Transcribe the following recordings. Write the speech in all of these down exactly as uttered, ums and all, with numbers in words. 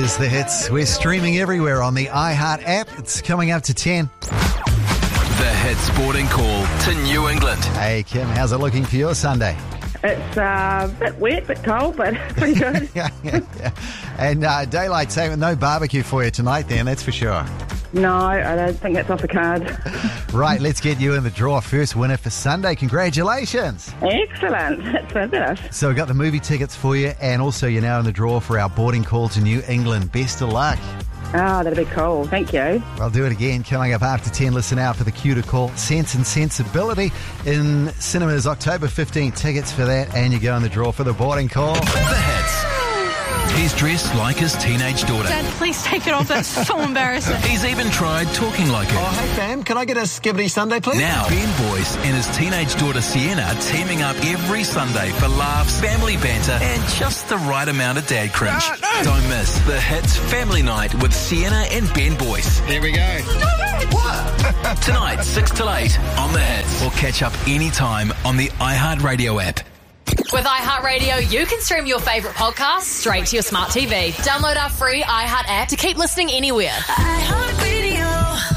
is The Hits. We're streaming everywhere on the iHeart app. It's coming up to ten. The Hits Sporting Call to New England. Hey, Kim, how's it looking for your Sunday? It's uh, a bit wet, bit cold, but pretty good. yeah, yeah, yeah. And uh, daylight saving, no barbecue for you tonight then, that's for sure. No, I don't think that's off the cards. Right, let's get you in the draw. First winner for Sunday. Congratulations. Excellent. That's fabulous. So we've got the movie tickets for you, and also you're now in the draw for our boarding call to New England. Best of luck. Oh, that'd be cool. Thank you. I'll do it again. Coming up after ten, listen out for the cue to call Sense and Sensibility in cinemas October fifteenth. Tickets for that, and you go in the draw for the boarding call. The Hits. He's dressed like his teenage daughter. Dad, please take it off. That's so embarrassing. He's even tried talking like her. Oh, hey, fam, can I get a skibbity Sunday, please? Now, Ben Boyce and his teenage daughter Sienna teaming up every Sunday for laughs, family banter, and just the right amount of dad cringe. No, no. Don't miss The Hits Family Night with Sienna and Ben Boyce. Here we go. What? Tonight, six till eight on The Hits. Or catch up anytime on the iHeartRadio app. With iHeartRadio, you can stream your favourite podcasts straight to your smart T V. Download our free iHeart app to keep listening anywhere. iHeartRadio.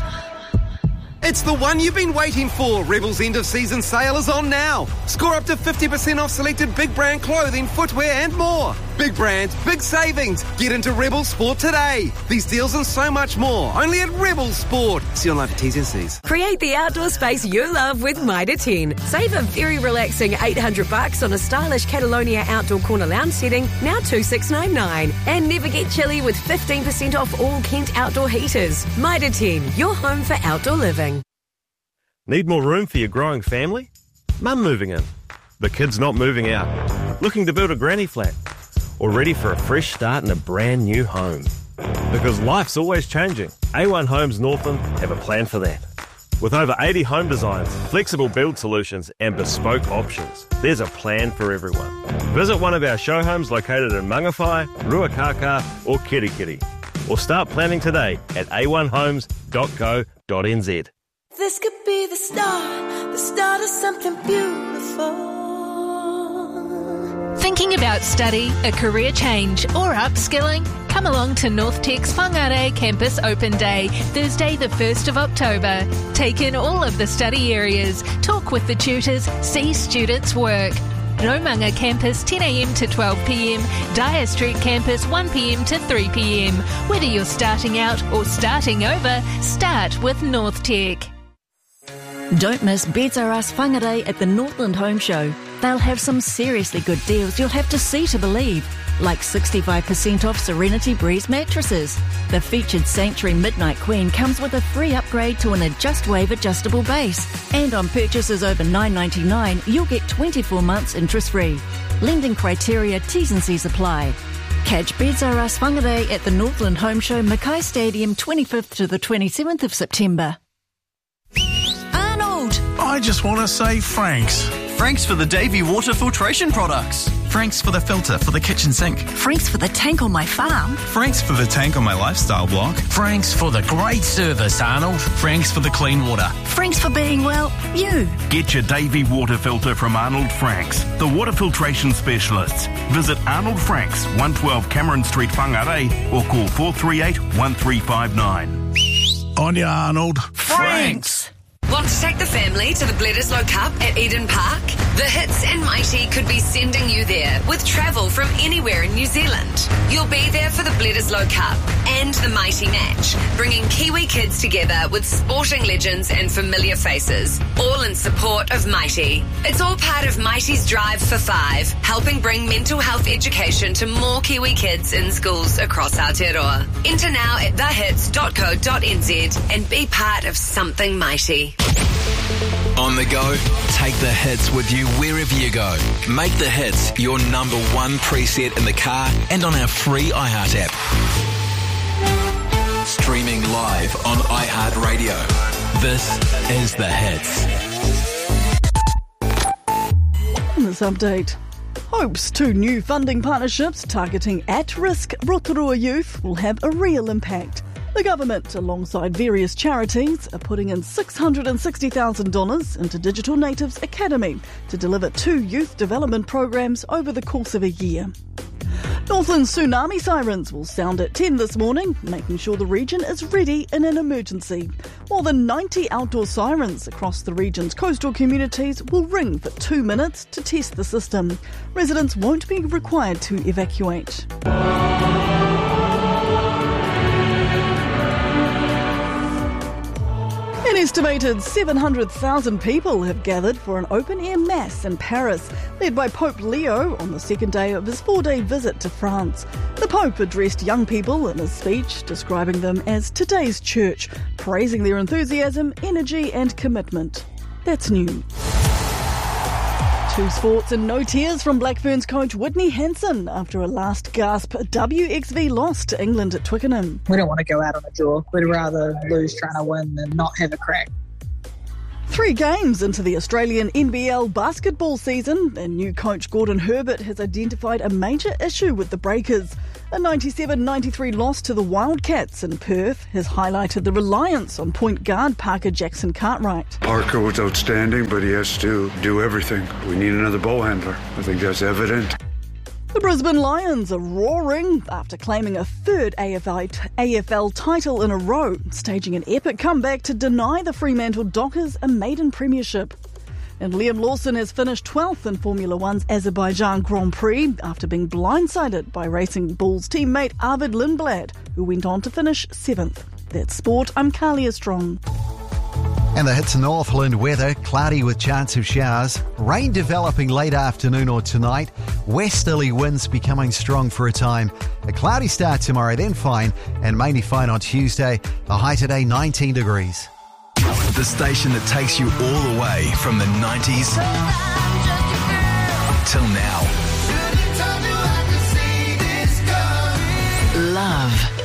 It's the one you've been waiting for. Rebel's end of season sale is on now. Score up to fifty percent off selected big brand clothing, footwear and more. Big brands, big savings. Get into Rebel Sport today. These deals and so much more. Only at Rebel Sport. See online for T's and C's. Create the outdoor space you love with Mitre ten. Save a very relaxing eight hundred bucks on a stylish Catalonia outdoor corner lounge setting, now two thousand six hundred ninety-nine. And never get chilly with fifteen percent off all Kent outdoor heaters. Mitre ten, your home for outdoor living. Need more room for your growing family? Mum moving in. The kids not moving out. Looking to build a granny flat. Or ready for a fresh start in a brand new home. Because life's always changing. A one Homes Northland have a plan for that. With over eighty home designs, flexible build solutions and bespoke options, there's a plan for everyone. Visit one of our show homes located in Mangawhai, Ruakaka or Kirikiri. Or start planning today at a one homes dot co dot n z. This could be the start, the start of something beautiful. Thinking about study, a career change or upskilling? Come along to North Tech's Whangarei Campus Open Day, Thursday the first of October. Take in all of the study areas, talk with the tutors, see students work. Romanga Campus ten a m to twelve p m, Dyer Street Campus one p m to three p m. Whether you're starting out or starting over, start with North Tech. Don't miss Beds R Us Whangarei at the Northland Home Show. They'll have some seriously good deals you'll have to see to believe, like sixty-five percent off Serenity Breeze mattresses. The featured Sanctuary Midnight Queen comes with a free upgrade to an Adjust Wave adjustable base. And on purchases over nine ninety-nine, you'll get twenty-four months interest-free. Lending criteria, T's and C's apply. Catch Beds R Us Whangarei at the Northland Home Show, Mackay Stadium, twenty-fifth to the twenty-seventh of September. I just want to say Franks. Franks for the Davey water filtration products. Franks for the filter for the kitchen sink. Franks for the tank on my farm. Franks for the tank on my lifestyle block. Franks for the great service, Arnold. Franks for the clean water. Franks for being, well, you. Get your Davey water filter from Arnold Franks, the water filtration specialists. Visit Arnold Franks, one twelve Cameron Street, Whangarei, or call four three eight, one three five nine. On ya, Arnold. Franks! Want to take the family to the Bledisloe Cup at Eden Park? The Hits and Mighty could be sending you there with travel from anywhere in New Zealand. You'll be there for the Bledisloe Cup and the Mighty match, bringing Kiwi kids together with sporting legends and familiar faces, all in support of Mighty. It's all part of Mighty's Drive for Five, helping bring mental health education to more Kiwi kids in schools across Aotearoa. Enter now at the hits dot co dot n z and be part of something mighty. On the go, take the hits with you wherever you go. Make the hits your number one preset in the car and on our free iHeart app. Streaming live on iHeartRadio. This is The Hits. In this update, hopes two new funding partnerships targeting at-risk Rotorua youth will have a real impact. The government, alongside various charities, are putting in six hundred sixty thousand dollars into Digital Natives Academy to deliver two youth development programs over the course of a year. Northland tsunami sirens will sound at ten this morning, making sure the region is ready in an emergency. More than ninety outdoor sirens across the region's coastal communities will ring for two minutes to test the system. Residents won't be required to evacuate. An estimated seven hundred thousand people have gathered for an open-air mass in Paris, led by Pope Leo on the second day of his four-day visit to France. The Pope addressed young people in his speech, describing them as today's church, praising their enthusiasm, energy and commitment. That's new. Two sports and no tears from Black Ferns coach Whitney Hansen after a last gasp W X V loss to England at Twickenham. We don't want to go out on a draw. We'd rather lose trying to win than not have a crack. Three games into the Australian N B L basketball season, and new coach Gordon Herbert has identified a major issue with the Breakers. A ninety-seven ninety-three loss to the Wildcats in Perth has highlighted the reliance on point guard Parker Jackson Cartwright. Parker was outstanding, but he has to do everything. We need another ball handler. I think that's evident. The Brisbane Lions are roaring after claiming a third A F L title in a row, staging an epic comeback to deny the Fremantle Dockers a maiden premiership. And Liam Lawson has finished twelfth in Formula One's Azerbaijan Grand Prix after being blindsided by Racing Bull's teammate Arvid Lindblad, who went on to finish seventh. That's sport. I'm Carlia Strong. And the hits in Northland weather, cloudy with chance of showers, rain developing late afternoon or tonight, westerly winds becoming strong for a time. A cloudy start tomorrow, then fine, and mainly fine on Tuesday. The high today, nineteen degrees. The station that takes you all the way from the nineties till now. Love